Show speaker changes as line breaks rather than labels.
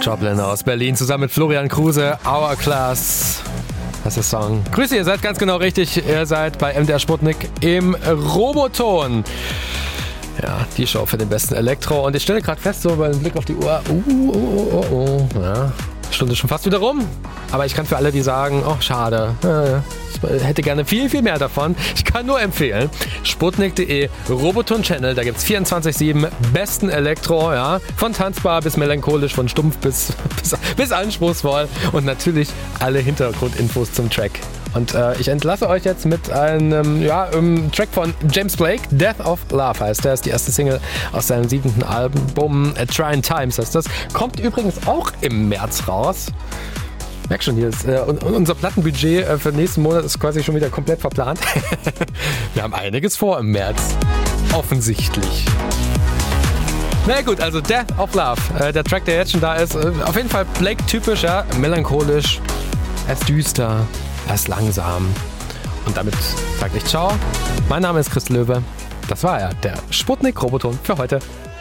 Joplin aus Berlin zusammen mit Florian Kruse, Hourglass. Das ist der Song. Grüße, ihr seid ganz genau richtig. Ihr seid bei MDR Sputnik im Roboton. Ja, die Show für den besten Elektro. Und ich stelle gerade fest, so bei einem Blick auf die Uhr, ja, Stunde schon fast wieder rum. Aber ich kann für alle, die sagen, oh, schade, ich hätte gerne viel, viel mehr davon. Ich kann nur empfehlen, sputnik.de, Roboton-Channel, da gibt es 24/7 besten Elektro, ja, von tanzbar bis melancholisch, von stumpf bis anspruchsvoll und natürlich alle Hintergrundinfos zum Track. Und ich entlasse euch jetzt mit einem Track von James Blake, Death of Love heißt der, ist die erste Single aus seinem 7. Album, Trying Times heißt das. Kommt übrigens auch im März raus. Merk schon, hier ist unser Plattenbudget für den nächsten Monat ist quasi schon wieder komplett verplant. Wir haben einiges vor im März. Offensichtlich. Na gut, also Death of Love, der Track, der jetzt schon da ist, auf jeden Fall Blake-typisch, ja, melancholisch, er ist düster, er ist langsam. Und damit sage ich ciao. Mein Name ist Chris Löwe. Das war er, der Sputnik Roboton für heute.